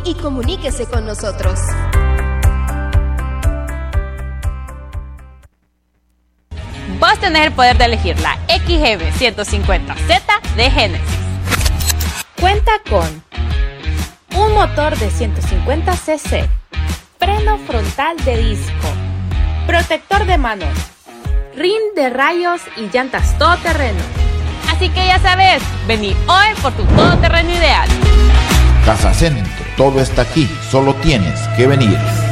y comuníquese con nosotros. Vos tenés el poder de elegir la XGB 150Z de Genesis. Cuenta con un motor de 150 cc, freno frontal de disco, protector de manos, rin de rayos y llantas todoterreno. Así que ya sabes, vení hoy por tu todoterreno ideal. Casa Centro, todo está aquí, solo tienes que venir.